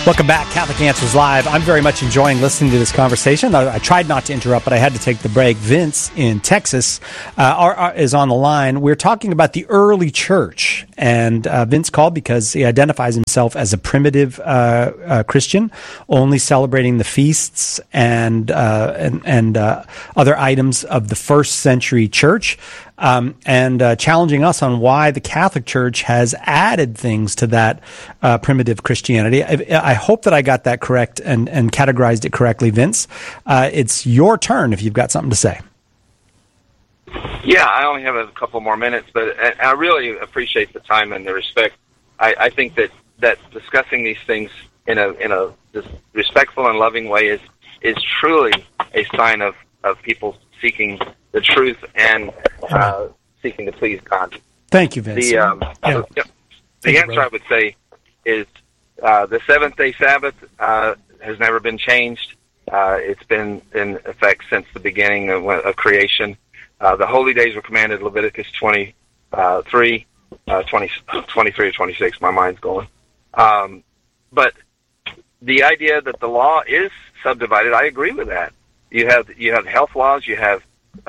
Welcome back, Catholic Answers Live. I'm very much enjoying listening to this conversation. I tried not to interrupt, but I had to take the break. Vince in Texas is on the line. We're talking about the early church, and Vince called because he identifies himself as a primitive Christian, only celebrating the feasts and other items of the first century church. And challenging us on why the Catholic Church has added things to that primitive Christianity. I hope that I got that correct and categorized it correctly, Vince. It's your turn if you've got something to say. Yeah, I only have a couple more minutes, but I really appreciate the time and the respect. I think that discussing these things in a respectful and loving way is truly a sign of people seeking the truth and seeking to please God. Thank you, Vince. The answer I would say is the seventh-day Sabbath has never been changed. It's been in effect since the beginning of creation. The holy days were commanded in Leviticus 23 or 26. My mind's going. But the idea that the law is subdivided, I agree with that. You have health laws, you have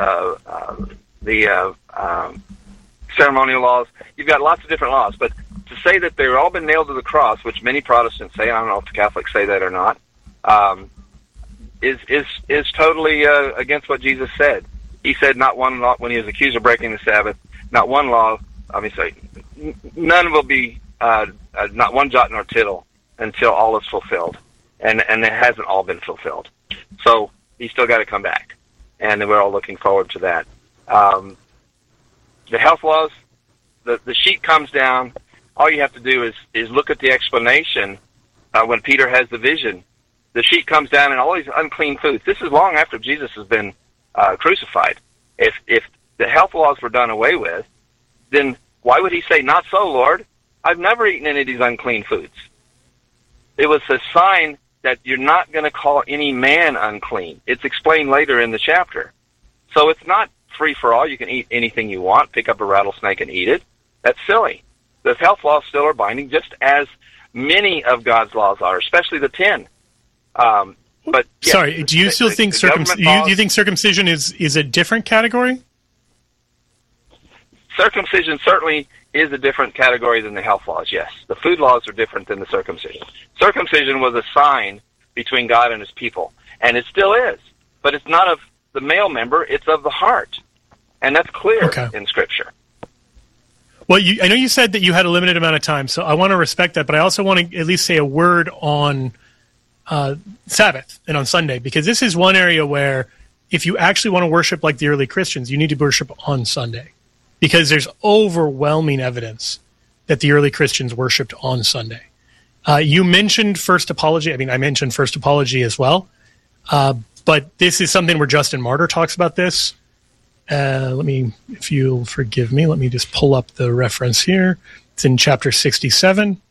the ceremonial laws. You've got lots of different laws, but to say that they've all been nailed to the cross, which many Protestants say, I don't know if the Catholics say that or not, is totally against what Jesus said. He said not one law, when he was accused of breaking the Sabbath, not one law, none will be, not one jot nor tittle until all is fulfilled. And it hasn't all been fulfilled. So he's still got to come back. And we're all looking forward to that. The health laws, the sheet comes down. All you have to do is look at the explanation when Peter has the vision. The sheet comes down and all these unclean foods. This is long after Jesus has been crucified. If the health laws were done away with, then why would he say, not so, Lord? I've never eaten any of these unclean foods. It was a sign that you're not going to call any man unclean. It's explained later in the chapter. So it's not free for all. You can eat anything you want, pick up a rattlesnake and eat it. That's silly. The health laws still are binding, just as many of God's laws are, especially the 10. But yes, sorry, do you still think you think circumcision is a different category? Circumcision certainly is a different category than the health laws, yes. The food laws are different than the circumcision. Circumcision was a sign between God and his people, and it still is. But it's not of the male member, it's of the heart. And that's clear in Scripture. Well, I know you said that you had a limited amount of time, so I want to respect that, but I also want to at least say a word on Sabbath and on Sunday, because this is one area where if you actually want to worship like the early Christians, you need to worship on Sunday, because there's overwhelming evidence that the early Christians worshipped on Sunday. You mentioned First Apology. I mean, I mentioned First Apology as well, but this is something where Justin Martyr talks about this. If you'll forgive me, let me just pull up the reference here. It's in chapter 67.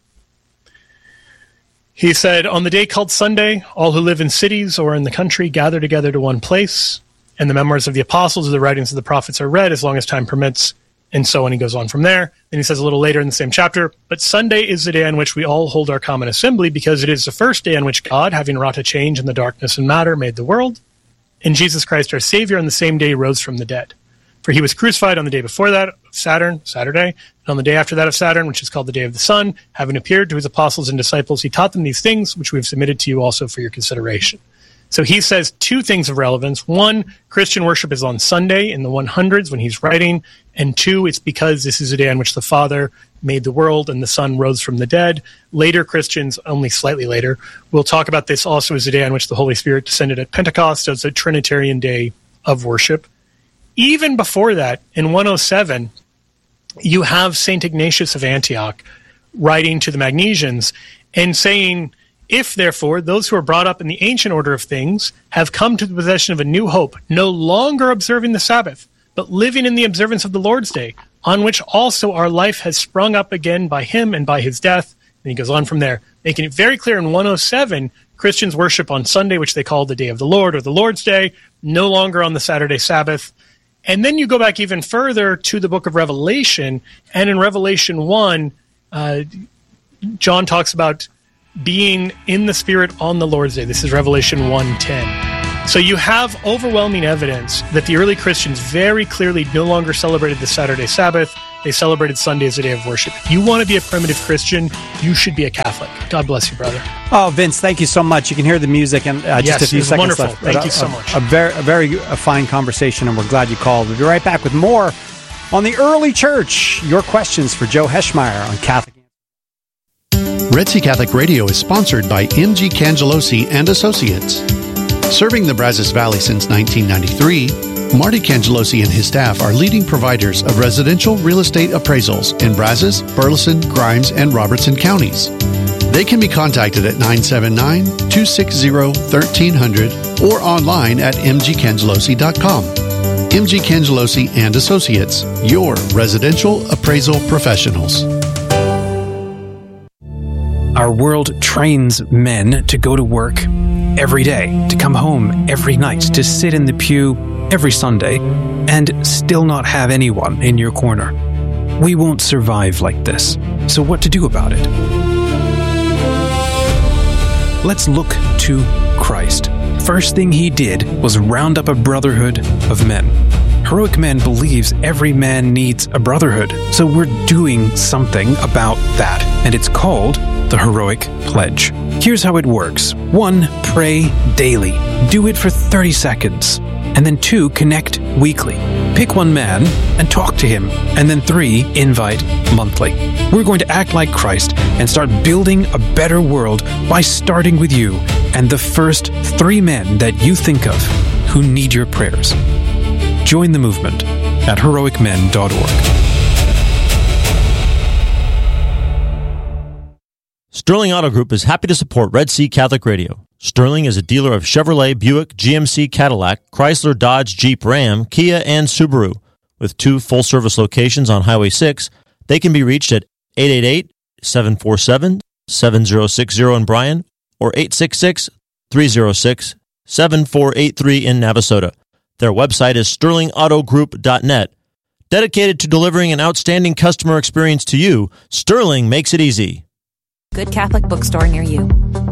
He said, on the day called Sunday, all who live in cities or in the country gather together to one place, and the memoirs of the apostles or the writings of the prophets are read as long as time permits, and so on. He goes on from there. Then he says a little later in the same chapter, but Sunday is the day on which we all hold our common assembly, because it is the first day on which God, having wrought a change in the darkness and matter, made the world, and Jesus Christ our Savior on the same day rose from the dead. For he was crucified on the day before that of Saturday, and on the day after that of Saturn, which is called the day of the sun. Having appeared to his apostles and disciples, he taught them these things, which we have submitted to you also for your consideration. So he says two things of relevance. One, Christian worship is on Sunday in the 100s when he's writing. And two, it's because this is a day on which the Father made the world and the Son rose from the dead. Later Christians, only slightly later, will talk about this also as a day on which the Holy Spirit descended at Pentecost as a Trinitarian day of worship. Even before that, in 107, you have St. Ignatius of Antioch writing to the Magnesians and saying, if, therefore, those who are brought up in the ancient order of things have come to the possession of a new hope, no longer observing the Sabbath, but living in the observance of the Lord's Day, on which also our life has sprung up again by him and by his death. And he goes on from there, making it very clear in 107, Christians worship on Sunday, which they call the Day of the Lord or the Lord's Day, no longer on the Saturday Sabbath. And then you go back even further to the book of Revelation, and in Revelation 1, John talks about being in the Spirit on the Lord's Day. This is Revelation 1:10. So you have overwhelming evidence that the early Christians very clearly no longer celebrated the Saturday Sabbath. They celebrated Sunday as a day of worship. If you want to be a primitive Christian, you should be a Catholic. God bless you, brother. Oh, Vince, thank you so much. You can hear the music and just a few seconds wonderful. left. Thank you so much. A very fine conversation, and we're glad you called. We'll be right back with more on the early church. Your questions for Joe Heschmeyer on Catholic. Red Sea Catholic Radio is sponsored by M.G. Cangelosi and Associates. Serving the Brazos Valley since 1993, Marty Cangelosi and his staff are leading providers of residential real estate appraisals in Brazos, Burleson, Grimes, and Robertson counties. They can be contacted at 979-260-1300 or online at mgcangelosi.com. M.G. Cangelosi and Associates, your residential appraisal professionals. Our world trains men to go to work every day, to come home every night, to sit in the pew every Sunday, and still not have anyone in your corner. We won't survive like this. So what to do about it? Let's look to Christ. First thing he did was round up a brotherhood of men. Heroic Men believes every man needs a brotherhood, so we're doing something about that, and it's called the Heroic Pledge. Here's how it works. 1, pray daily. Do it for 30 seconds. And then 2, connect weekly. Pick one man and talk to him. And then 3, invite monthly. We're going to act like Christ and start building a better world by starting with you and the first 3 men that you think of who need your prayers. Join the movement at heroicmen.org. Sterling Auto Group is happy to support Red Sea Catholic Radio. Sterling is a dealer of Chevrolet, Buick, GMC, Cadillac, Chrysler, Dodge, Jeep, Ram, Kia, and Subaru. With 2 full-service locations on Highway 6, they can be reached at 888-747-7060 in Bryan or 866-306-7483 in Navasota. Their website is sterlingautogroup.net. Dedicated to delivering an outstanding customer experience to you, Sterling makes it easy. Good Catholic bookstore near you.